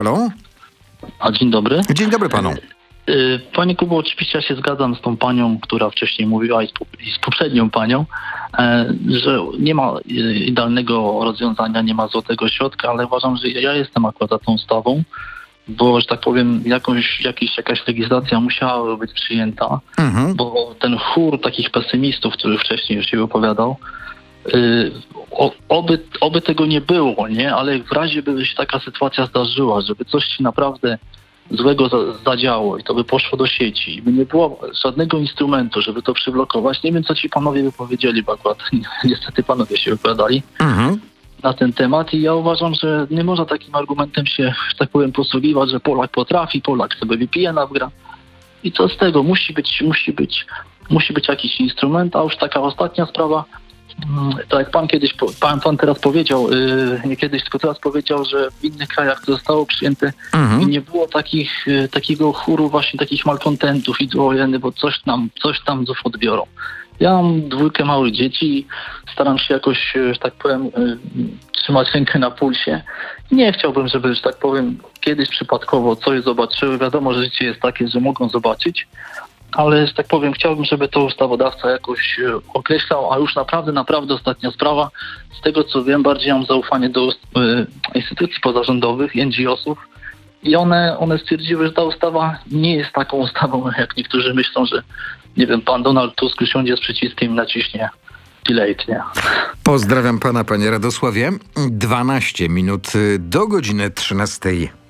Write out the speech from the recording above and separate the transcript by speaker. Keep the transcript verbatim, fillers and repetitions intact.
Speaker 1: Halo?
Speaker 2: A dzień dobry.
Speaker 1: Dzień dobry panu.
Speaker 2: Y, Panie Kubo, oczywiście ja się zgadzam z tą panią, która wcześniej mówiła i z, pop- i z poprzednią panią, e, że nie ma y, idealnego rozwiązania, nie ma złotego środka, ale uważam, że ja jestem akurat za tą ustawą, bo, że tak powiem, jakąś, jakiś, jakaś legislacja musiała być przyjęta,
Speaker 1: Mhm.
Speaker 2: bo ten chór takich pesymistów, który wcześniej już się wypowiadał, y, o, oby, oby tego nie było, nie? Ale w razie by się taka sytuacja zdarzyła, żeby coś się naprawdę złego za, zadziało i to by poszło do sieci i by nie było żadnego instrumentu, żeby to przyblokować. Nie wiem, co ci panowie wypowiedzieli, bo akurat niestety panowie się wypowiadali
Speaker 1: Mhm.
Speaker 2: na ten temat i ja uważam, że nie można takim argumentem się, że tak powiem, posługiwać, że Polak potrafi, Polak sobie V P N wgra. I co z tego? Musi być, musi być, musi być jakiś instrument, a już taka ostatnia sprawa, mm, tak jak pan kiedyś, po- pan, pan teraz powiedział, yy, nie kiedyś, tylko teraz powiedział, że w innych krajach to zostało przyjęte
Speaker 1: Mhm.
Speaker 2: i nie było takich, yy, takiego chóru właśnie takich malkontentów i dwojeny, bo coś tam, coś tam znów odbiorą. Ja mam dwójkę małych dzieci i staram się jakoś, yy, że tak powiem, yy, trzymać rękę na pulsie. Nie chciałbym, żeby, że tak powiem, kiedyś przypadkowo coś zobaczyły. Wiadomo, że życie jest takie, że mogą zobaczyć, ale, że tak powiem, chciałbym, żeby to ustawodawca jakoś e, określał, a już naprawdę, naprawdę ostatnia sprawa. Z tego, co wiem, bardziej mam zaufanie do e, instytucji pozarządowych, N G O sów i one, one stwierdziły, że ta ustawa nie jest taką ustawą, jak niektórzy myślą, że, nie wiem, pan Donald Tusk usiądzie z przyciskiem i naciśnie delete, nie?
Speaker 1: Pozdrawiam pana, panie Radosławie. dwanaście minut do godziny trzynastej.